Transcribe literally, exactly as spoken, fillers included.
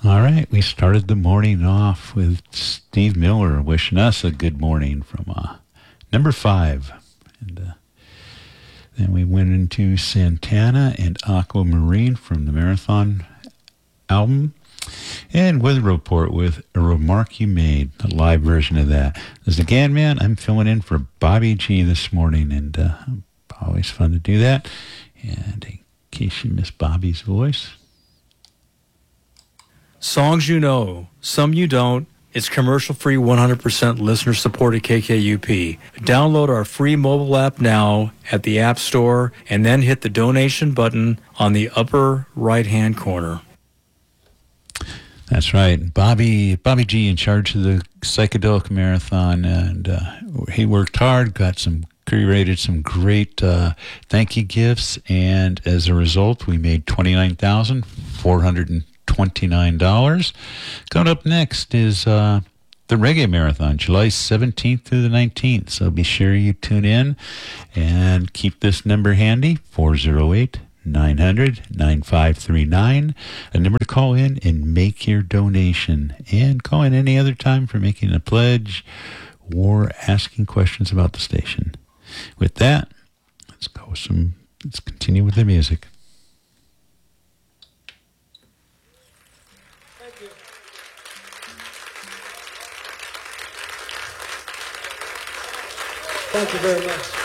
All right, we started the morning off with Steve Miller wishing us a good morning from uh, number five. And uh, then we went into Santana and Aquamarine from the Marathon album. And Weather Report with A Remark You Made, a live version of that. As again, man, I'm filling in for Bobby G this morning, and uh, always fun to do that. And in case you missed Bobby's voice. Songs you know, some you don't. It's commercial-free, one hundred percent listener-supported K K U P. Download our free mobile app now at the App Store, and then hit the donation button on the upper right-hand corner. That's right. Bobby Bobby G in charge of the Psychedelic Marathon, and uh, he worked hard, got some, curated some great uh, thank you gifts, and as a result, we made twenty-nine thousand four hundred twenty-nine dollars. Coming up next is uh, the Reggae Marathon, July seventeenth through the nineteenth, so be sure you tune in and keep this number handy, four oh eight, nine hundred, nine five three nine, a number to call in and make your donation. And call in any other time for making a pledge or asking questions about the station. With that, let's go with some, let's continue with the music. Thank you. Thank you very much.